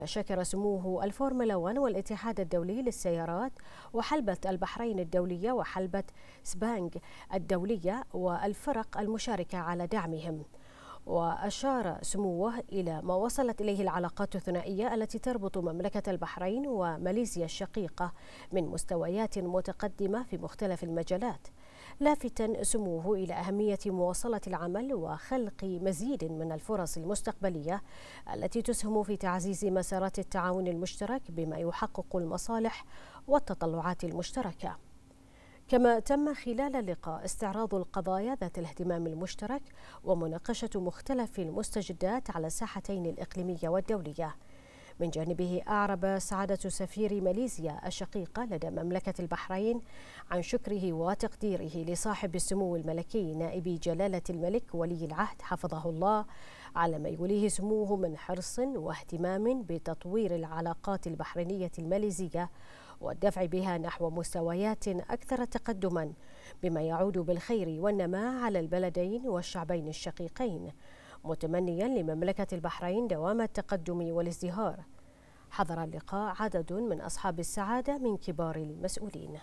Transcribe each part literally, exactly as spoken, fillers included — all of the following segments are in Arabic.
شكر سموه الفورمولا واحد والاتحاد الدولي للسيارات وحلبة البحرين الدولية وحلبة سبانج الدولية والفرق المشاركة على دعمهم. وأشار سموه إلى ما وصلت إليه العلاقات الثنائية التي تربط مملكة البحرين وماليزيا الشقيقة من مستويات متقدمة في مختلف المجالات، لافتا سموه إلى أهمية مواصلة العمل وخلق مزيد من الفرص المستقبلية التي تسهم في تعزيز مسارات التعاون المشترك بما يحقق المصالح والتطلعات المشتركة. كما تم خلال اللقاء استعراض القضايا ذات الاهتمام المشترك ومناقشة مختلف المستجدات على الساحتين الإقليمية والدولية. من جانبه أعرب سعادة سفير ماليزيا الشقيقة لدى مملكة البحرين عن شكره وتقديره لصاحب السمو الملكي نائب جلالة الملك ولي العهد حفظه الله على ما يوليه سموه من حرص واهتمام بتطوير العلاقات البحرينية الماليزية والدفع بها نحو مستويات أكثر تقدما بما يعود بالخير والنماء على البلدين والشعبين الشقيقين، متمنيا لمملكة البحرين دوام التقدم والازدهار. حضر اللقاء عدد من أصحاب السعادة من كبار المسؤولين.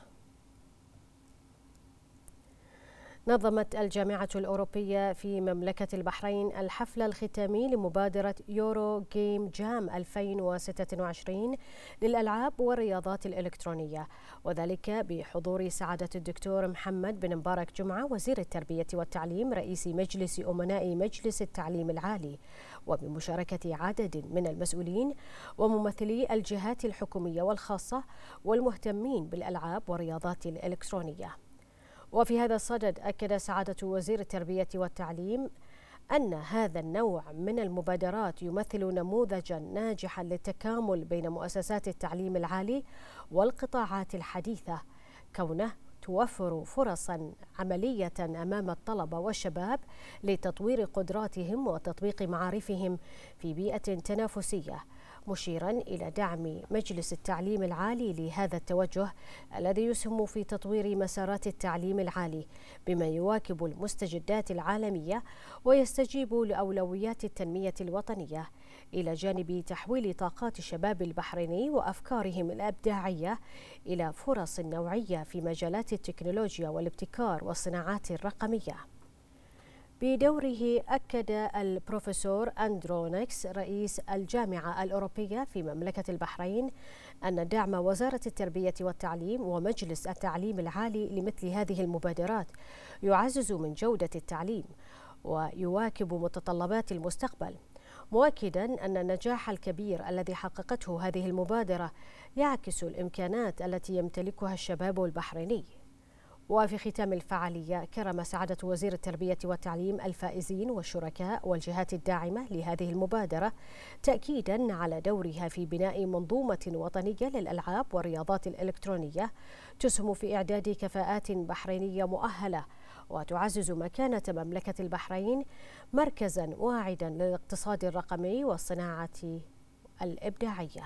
نظمت الجامعة الأوروبية في مملكة البحرين الحفل الختامي لمبادرة يورو جيم جام ألفين وستة وعشرين للألعاب والرياضات الإلكترونية، وذلك بحضور سعادة الدكتور محمد بن مبارك جمعة وزير التربية والتعليم رئيس مجلس أمناء مجلس التعليم العالي، وبمشاركة عدد من المسؤولين وممثلي الجهات الحكومية والخاصة والمهتمين بالألعاب والرياضات الإلكترونية. وفي هذا الصدد أكد سعادة وزير التربية والتعليم أن هذا النوع من المبادرات يمثل نموذجا ناجحا للتكامل بين مؤسسات التعليم العالي والقطاعات الحديثة، كونه توفر فرصا عملية أمام الطلبة والشباب لتطوير قدراتهم وتطبيق معارفهم في بيئة تنافسية، مشيرا إلى دعم مجلس التعليم العالي لهذا التوجه الذي يسهم في تطوير مسارات التعليم العالي بما يواكب المستجدات العالمية ويستجيب لأولويات التنمية الوطنية، إلى جانب تحويل طاقات الشباب البحريني وأفكارهم الإبداعية إلى فرص نوعية في مجالات التكنولوجيا والابتكار والصناعات الرقمية. بدوره أكد البروفيسور أندرونيكس رئيس الجامعة الأوروبية في مملكة البحرين أن دعم وزارة التربية والتعليم ومجلس التعليم العالي لمثل هذه المبادرات يعزز من جودة التعليم ويواكب متطلبات المستقبل، مؤكدا أن النجاح الكبير الذي حققته هذه المبادرة يعكس الإمكانات التي يمتلكها الشباب البحريني. وفي ختام الفعالية كرم سعادة وزير التربية والتعليم الفائزين والشركاء والجهات الداعمة لهذه المبادرة، تأكيدا على دورها في بناء منظومة وطنية للألعاب والرياضات الإلكترونية تسهم في إعداد كفاءات بحرينية مؤهلة وتعزز مكانة مملكة البحرين مركزا واعدا للاقتصاد الرقمي والصناعة الإبداعية.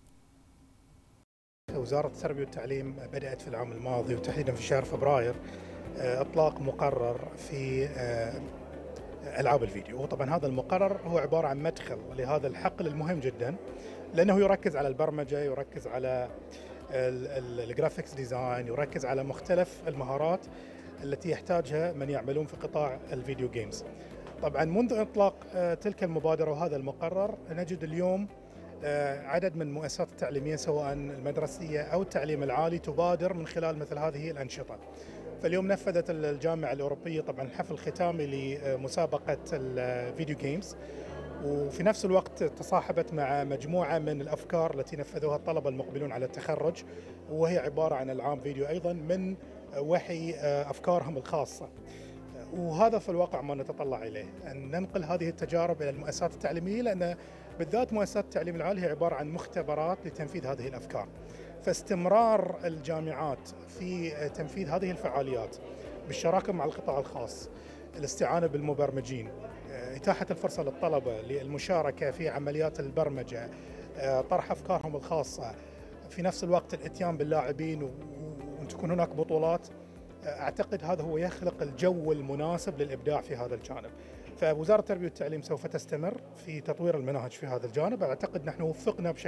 وزارة التربية والتعليم بدأت في العام الماضي وتحديدا في شهر فبراير إطلاق مقرر في ألعاب الفيديو، وطبعا هذا المقرر هو عبارة عن مدخل لهذا الحقل المهم جدا، لأنه يركز على البرمجة، يركز على الجرافيكس ديزاين، يركز على مختلف المهارات التي يحتاجها من يعملون في قطاع الفيديو جيمز. طبعا منذ إطلاق تلك المبادرة وهذا المقرر نجد اليوم عدد من المؤسسات التعليمية سواء المدرسية أو التعليم العالي تبادر من خلال مثل هذه الأنشطة. فاليوم نفذت الجامعة الأوروبية طبعا حفل ختامي لمسابقة الفيديو جيمز، وفي نفس الوقت تصاحبت مع مجموعة من الأفكار التي نفذوها الطلبة المقبلون على التخرج، وهي عبارة عن ألعاب فيديو أيضا من وحي أفكارهم الخاصة. وهذا في الواقع ما نتطلع إليه، أن ننقل هذه التجارب إلى المؤسسات التعليمية، لأن بالذات مؤسسات التعليم العالي هي عبارة عن مختبرات لتنفيذ هذه الأفكار. فاستمرار الجامعات في تنفيذ هذه الفعاليات بالشراكة مع القطاع الخاص، الاستعانة بالمبرمجين، إتاحة الفرصة للطلبة للمشاركة في عمليات البرمجة، طرح أفكارهم الخاصة، في نفس الوقت الإتيان باللاعبين وأن تكون هناك بطولات، أعتقد هذا هو يخلق الجو المناسب للإبداع في هذا الجانب. فوزارة التربية والتعليم سوف تستمر في تطوير المناهج في هذا الجانب. أعتقد نحن وفقنا بشكل